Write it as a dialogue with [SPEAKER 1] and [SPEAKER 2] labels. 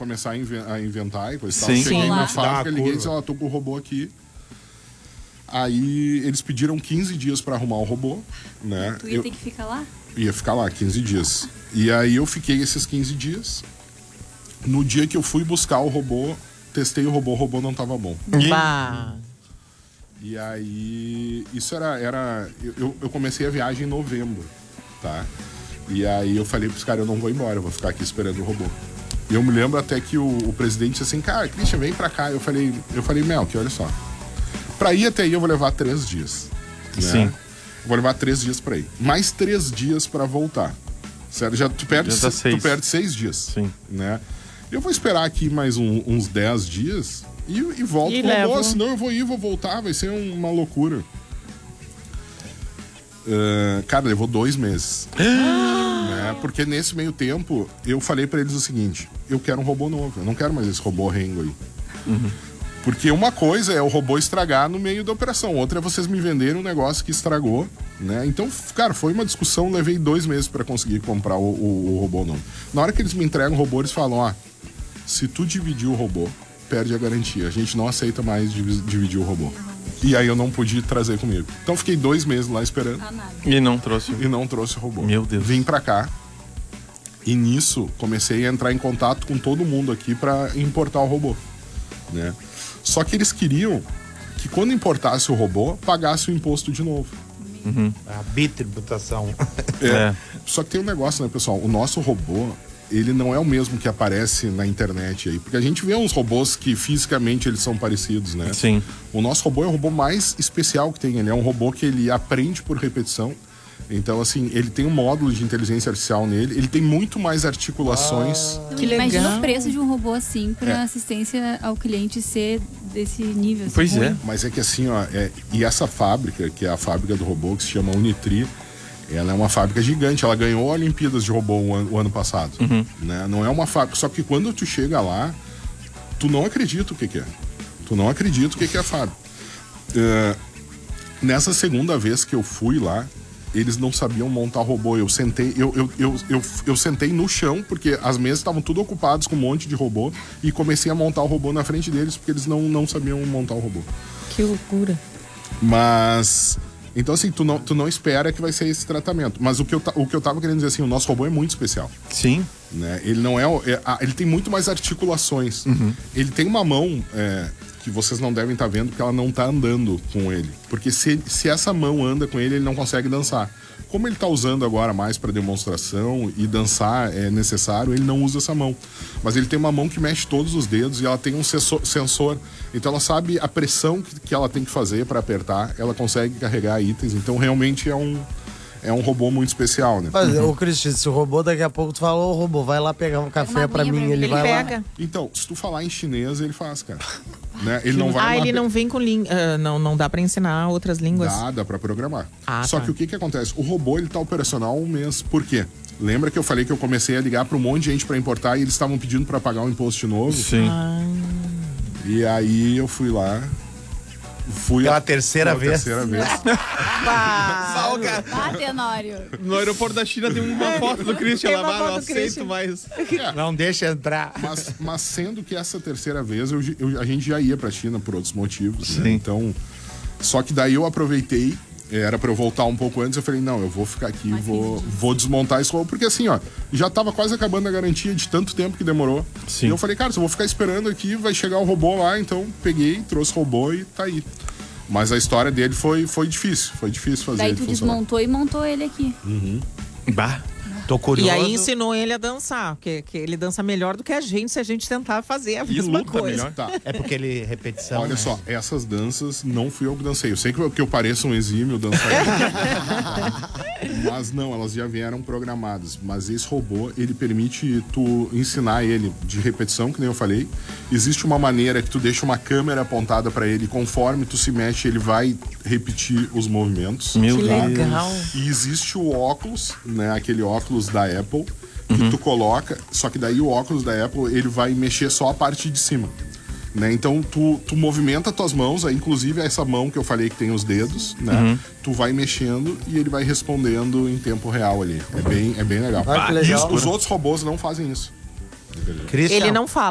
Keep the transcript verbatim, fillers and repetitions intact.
[SPEAKER 1] começar a, inven a inventar e coisa e tal.
[SPEAKER 2] Sim.
[SPEAKER 1] Cheguei
[SPEAKER 2] Sim.
[SPEAKER 1] na
[SPEAKER 2] Lá.
[SPEAKER 1] fábrica,
[SPEAKER 3] Dá a
[SPEAKER 1] liguei e
[SPEAKER 3] curva.
[SPEAKER 1] disse, ó, tô com o robô aqui. Aí eles pediram quinze dias pra arrumar o robô, né?
[SPEAKER 4] Tu ia
[SPEAKER 1] Eu
[SPEAKER 4] ter que ficar lá?
[SPEAKER 1] ia ficar lá quinze dias. E aí eu fiquei esses quinze dias. No dia que eu fui buscar o robô, testei o robô, o robô não tava bom.
[SPEAKER 2] Bah.
[SPEAKER 1] E aí, isso era, era eu, eu comecei a viagem em novembro, tá? E aí eu falei pros caras, eu não vou embora, eu vou ficar aqui esperando o robô. E eu me lembro até que o, o presidente disse assim, cara, Christian, vem pra cá. Eu falei, eu falei, Mel, que olha só, pra ir até aí eu vou levar três dias. Né?
[SPEAKER 2] Sim.
[SPEAKER 1] Eu vou levar três dias pra ir. Mais três dias pra voltar. Certo? Já, tu, perde,
[SPEAKER 2] Já dá
[SPEAKER 1] tu
[SPEAKER 2] seis.
[SPEAKER 1] perde seis dias.
[SPEAKER 2] Sim.
[SPEAKER 1] Né? Eu vou esperar aqui mais um- uns dez dias e, e volto
[SPEAKER 5] E
[SPEAKER 1] com o robô,
[SPEAKER 5] levo.
[SPEAKER 1] senão eu vou ir, vou voltar, vai ser um- uma loucura. Ah, cara, levou dois meses. Né? Porque nesse meio tempo, eu falei pra eles o seguinte, eu quero um robô novo, eu não quero mais esse robô rengo aí. Porque uma coisa é o robô estragar no meio da operação, outra é vocês me venderem um negócio que estragou, né? Então, cara, foi uma discussão, levei dois meses pra conseguir comprar o, o- o robô novo. Na hora que eles me entregam o robô, eles falam, ó, se tu dividir o robô, perde a garantia. A gente não aceita mais divi- dividir o robô. E aí eu não pude trazer comigo. Então fiquei dois meses lá esperando
[SPEAKER 4] Ah, nada.
[SPEAKER 2] E não trouxe.
[SPEAKER 1] e não trouxe o robô.
[SPEAKER 2] Meu Deus.
[SPEAKER 1] Vim pra cá. E nisso comecei a entrar em contato com todo mundo aqui pra importar o robô, né? Só que eles queriam que quando importasse o robô, pagasse o imposto de novo.
[SPEAKER 3] A bitributação.
[SPEAKER 2] É.
[SPEAKER 1] Só que tem um negócio, né, pessoal? O nosso robô, ele não é o mesmo que aparece na internet aí. Porque a gente vê uns robôs que fisicamente eles são parecidos, né?
[SPEAKER 2] Sim.
[SPEAKER 1] O nosso robô é o robô mais especial que tem. Ele é um robô que ele aprende por repetição. Então, assim, ele tem um módulo de inteligência artificial nele. Ele tem muito mais articulações.
[SPEAKER 4] Então,
[SPEAKER 5] Que
[SPEAKER 4] imagina
[SPEAKER 5] legal.
[SPEAKER 4] o preço de um robô assim pra
[SPEAKER 1] É.
[SPEAKER 4] assistência ao cliente ser desse nível. assim,
[SPEAKER 2] Pois
[SPEAKER 4] ruim.
[SPEAKER 2] é.
[SPEAKER 1] Mas é que assim, ó, é, e essa fábrica, que é a fábrica do robô, que se chama Unitri, ela é uma fábrica gigante. Ela ganhou Olimpíadas de robô o ano, o ano passado. Né? Não é uma fábrica. Só que quando tu chega lá, tu não acredita o que, que é. Tu não acredita o que, que é a fábrica. É, nessa segunda vez que eu fui lá, eles não sabiam montar robô. Eu sentei, eu, eu, eu, eu, eu sentei no chão, porque as mesas estavam tudo ocupadas com um monte de robô, e comecei a montar o robô na frente deles, porque eles não, não sabiam montar o robô.
[SPEAKER 5] Que loucura.
[SPEAKER 1] Mas. Então, assim, tu não, tu não espera que vai ser esse tratamento. Mas o que, eu, ta- o que eu tava querendo dizer, assim, o nosso robô é muito especial.
[SPEAKER 2] Sim.
[SPEAKER 1] Né? Ele não é, o- é- ah, ele tem muito mais articulações. Ele tem uma mão é, que vocês não devem estar vendo, porque ela não tá andando com ele. Porque se, se essa mão anda com ele, ele não consegue dançar. Como ele tá usando agora mais para demonstração e dançar é necessário, ele não usa essa mão. Mas ele tem uma mão que mexe todos os dedos e ela tem um sensor. sensor. Então ela sabe a pressão que, que ela tem que fazer para apertar. Ela consegue carregar itens. Então realmente é um, é um robô muito especial, né?
[SPEAKER 6] Mas, ô Cristian, se o robô daqui a pouco tu fala, ô robô, vai lá pegar um café
[SPEAKER 4] uma
[SPEAKER 6] pra
[SPEAKER 4] aguinha
[SPEAKER 6] mim,
[SPEAKER 4] pra mim.
[SPEAKER 6] ele,
[SPEAKER 5] Ele
[SPEAKER 6] vai
[SPEAKER 5] pega.
[SPEAKER 6] lá.
[SPEAKER 1] Então, se tu falar em chinês, ele faz, cara. Né? Ele não vai
[SPEAKER 5] Ah,
[SPEAKER 1] lá
[SPEAKER 5] ele
[SPEAKER 1] pe-
[SPEAKER 5] não vem com língua. não, não dá pra ensinar outras línguas.
[SPEAKER 1] Dá, dá pra programar.
[SPEAKER 5] Ah,
[SPEAKER 1] Só
[SPEAKER 5] tá.
[SPEAKER 1] que o que que acontece? O robô, ele tá operacional há um mês. Por quê? Lembra que eu falei que eu comecei a ligar pra um monte de gente pra importar e eles estavam pedindo pra pagar um imposto de novo?
[SPEAKER 2] Sim.
[SPEAKER 1] E aí eu fui lá. Fui
[SPEAKER 3] Pela terceira
[SPEAKER 1] pela
[SPEAKER 3] vez.
[SPEAKER 1] terceira vez.
[SPEAKER 5] Pá,
[SPEAKER 4] Ah, Tenório.
[SPEAKER 2] No aeroporto da China tem uma foto do Christian
[SPEAKER 5] Tem
[SPEAKER 2] lá,
[SPEAKER 5] uma
[SPEAKER 2] mas não
[SPEAKER 5] foto do
[SPEAKER 2] aceito
[SPEAKER 5] Christian.
[SPEAKER 2] mais.
[SPEAKER 3] Não deixa entrar.
[SPEAKER 1] Mas, mas sendo que essa terceira vez eu, eu- a gente já ia pra China por outros motivos, né?
[SPEAKER 2] Sim.
[SPEAKER 1] Então, só que daí eu aproveitei, era pra eu voltar um pouco antes, eu falei, não, eu vou ficar aqui,
[SPEAKER 4] Mais
[SPEAKER 1] vou,
[SPEAKER 4] quinze dias.
[SPEAKER 1] vou desmontar esse robô, porque assim, ó, já tava quase acabando a garantia de tanto tempo que demorou.
[SPEAKER 2] Sim.
[SPEAKER 1] E eu falei, cara, se eu vou ficar esperando aqui, vai chegar o robô lá, então peguei, trouxe o robô e tá aí. Mas a história dele foi, foi difícil, foi difícil fazer
[SPEAKER 4] Daí
[SPEAKER 1] ele
[SPEAKER 4] tu
[SPEAKER 1] funcionar.
[SPEAKER 4] desmontou e montou ele aqui.
[SPEAKER 2] Bah.
[SPEAKER 3] Tô curioso.
[SPEAKER 5] E aí ensinou ele a dançar, porque que ele dança melhor do que a gente se a gente tentar fazer a
[SPEAKER 2] E
[SPEAKER 5] mesma
[SPEAKER 2] luta
[SPEAKER 5] coisa.
[SPEAKER 2] melhor.
[SPEAKER 1] Tá.
[SPEAKER 3] É porque ele repetição.
[SPEAKER 1] Olha
[SPEAKER 3] né?
[SPEAKER 1] só, essas danças não fui eu que dancei. Eu sei que eu, que eu pareço um exímio dançarino. Mas não, elas já vieram programadas. Mas esse robô, ele permite tu ensinar ele de repetição, que nem eu falei. Existe uma maneira que tu deixa uma câmera apontada pra ele. Conforme tu se mexe, ele vai repetir os movimentos.
[SPEAKER 2] Meu
[SPEAKER 5] Que
[SPEAKER 2] Deus.
[SPEAKER 5] legal.
[SPEAKER 1] E existe o óculos, né? Aquele óculos da Apple, que tu coloca, só que daí o óculos da Apple, ele vai mexer só a parte de cima. Né? Então tu, tu movimenta tuas mãos, aí, inclusive essa mão que eu falei que tem os dedos, né? Tu vai mexendo e ele vai respondendo em tempo real ali. É bem, é bem legal.
[SPEAKER 6] Ah, que legal.
[SPEAKER 1] Os, os outros robôs não fazem isso.
[SPEAKER 3] Christian,
[SPEAKER 5] Ele não fala.